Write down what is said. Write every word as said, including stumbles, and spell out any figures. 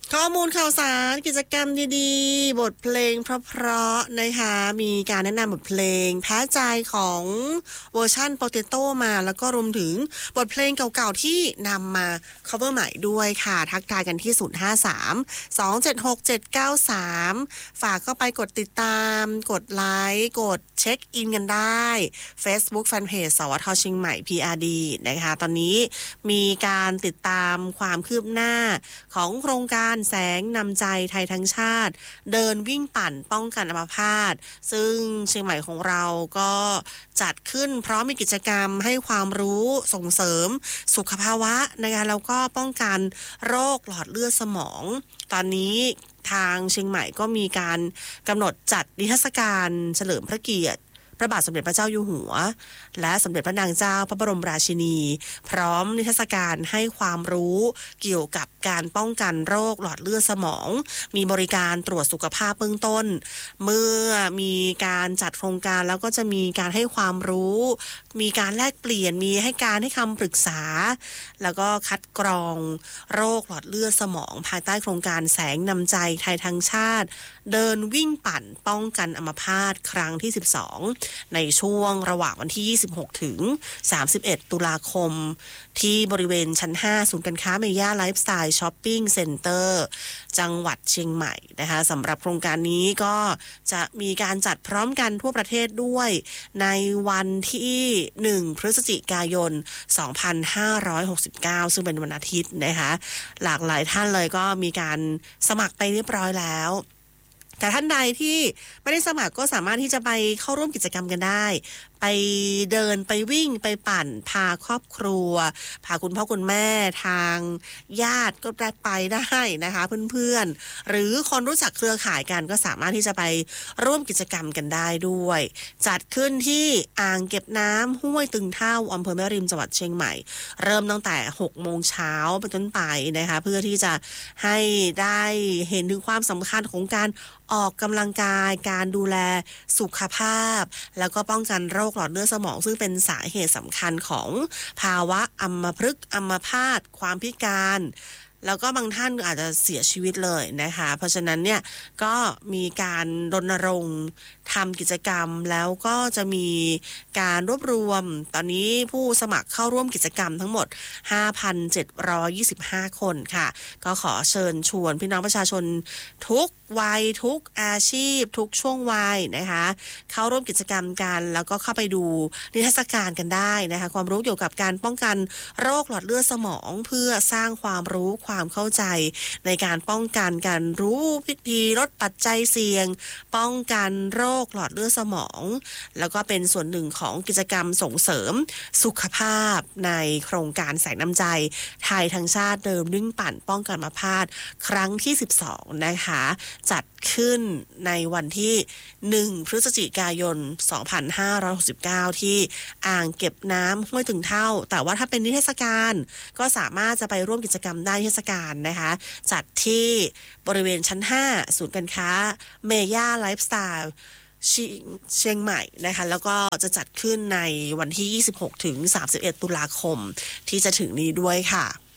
ข้อมูลข่าวสารกิจกรรมดีๆบทเพลงเพราะๆนะคะมีการแนะนำบทเพลงแพ้ใจของเวอร์ชั่นโปเตโต้มาแล้วก็รวมถึงบทเพลงเก่าๆที่นำมา cover ใหม่ด้วยค่ะทักทายกันที่ศูนย์ ห้า สาม สอง เจ็ด หก เจ็ด เก้า สาม ฝากเข้าไปกดติดตามกดไลค์กดเช็คอินกันได้ Facebook Fanpage สวทเชียงใหม่ พี อาร์ ดี นะคะตอนนี้มีการติดตามความคืบหน้าของโครงการแสงนำใจไทยทั้งชาติเดินวิ่งปั่นป้องกันอัมพาตซึ่งเชียงใหม่ของเราก็จัดขึ้นเพราะมีกิจกรรมให้ความรู้ส่งเสริมสุขภาวะนะคะแล้วก็ป้องกันโรคหลอดเลือดสมองตอนนี้ทางเชียงใหม่ก็มีการกำหนดจัดนิทรรศการเฉลิมพระเกียรติพระบาทสมเด็จพระเจ้าอยู่หัวและสมเด็จพระนางเจ้าพระบรมราชินีพร้อมนิทรรศการให้ความรู้เกี่ยวกับการป้องกันโรคหลอดเลือดสมองมีบริการตรวจสุขภาพเบื้องต้นเมื่อมีการจัดโครงการแล้วก็จะมีการให้ความรู้มีการแลกเปลี่ยนมีให้การให้คำปรึกษาแล้วก็คัดกรองโรคหลอดเลือดสมองภายใต้โครงการแสงนำใจไทยทั้งชาติเดินวิ่งปั่นป้องกันอัมพาตครั้งที่สิบสองในช่วงระหว่างวันที่ยี่สิบหกถึงสามสิบเอ็ดตุลาคมที่บริเวณชั้นห้าศูนย์การค้าเมย่าไลฟ์สไตล์ช้อปปิ้งเซ็นเตอร์จังหวัดเชียงใหม่นะคะสำหรับโครงการนี้ก็จะมีการจัดพร้อมกันทั่วประเทศด้วยในวันที่หนึ่งพฤศจิกายนสองพันห้าร้อยหกสิบเก้าซึ่งเป็นวันอาทิตย์นะคะหลากหลายท่านเลยก็มีการสมัครไปเรียบร้อยแล้วแต่ท่านใดที่ไม่ได้สมัครก็สามารถที่จะไปเข้าร่วมกิจกรรมกันได้ไปเดินไปวิ่งไปปั่นพาครอบครัวพาคุณพ่อคุณแม่ทางญาติก็ได้ไปได้นะคะเพื่อนๆหรือคนรู้จักเครือข่ายกันก็สามารถที่จะไปร่วมกิจกรรมกันได้ด้วยจัดขึ้นที่อ่างเก็บน้ำห้วยตึงเท่าอำเภอแม่ริมจังหวัดเชียงใหม่เริ่มตั้งแต่หกโมงเช้าเป็นต้นไปนะคะเพื่อที่จะให้ได้เห็นถึงความสำคัญของการออกกำลังกายการดูแลสุขภาพแล้วก็ป้องกันโรคหลอดเลือดสมองซึ่งเป็นสาเหตุสำคัญของภาวะอัมพฤกษ์อัมพาตความพิการแล้วก็บางท่านอาจจะเสียชีวิตเลยนะคะเพราะฉะนั้นเนี่ยก็มีการรณรงค์ทำกิจกรรมแล้วก็จะมีการรวบรวมตอนนี้ผู้สมัครเข้าร่วมกิจกรรมทั้งหมด ห้าพันเจ็ดร้อยยี่สิบห้า คนค่ะก็ขอเชิญชวนพี่น้องประชาชนทุกวัยทุกอาชีพทุกช่วงวัยนะคะเข้าร่วมกิจกรรมกันแล้วก็เข้าไปดูนิทรรศการกันได้นะคะความรู้เกี่ยวกับการป้องกันโรคหลอดเลือดสมองเพื่อสร้างความรู้ความเข้าใจในการป้องกันการรู้วิธีลดปัจจัยเสี่ยงป้องกันโรคหลอดเลือดสมองแล้วก็เป็นส่วนหนึ่งของกิจกรรมส่งเสริมสุขภาพในโครงการแสงน้ำใจไทยทั้งชาติเดิมวิ่งปั่นป้องกันอัมพาตครั้งที่สิบสองนะคะจัดขึ้นในวันที่หนึ่งพฤศจิกายนสองพันห้าร้อยหกสิบเก้าที่อ่างเก็บน้ำห้วยตึงเท่าแต่ว่าถ้าเป็นนิทรรศการก็สามารถจะไปร่วมกิจกรรมได้นิทรรศการนะคะจัดที่บริเวณชั้นห้าศูนย์การค้าเมย่าไลฟ์สไตล์เชียงใหม่นะคะแล้วก็จะจัดขึ้นในวันที่ยี่สิบหกถึงสามสิบเอ็ดตุลาคมที่จะถึงนี้ด้วยค่ะ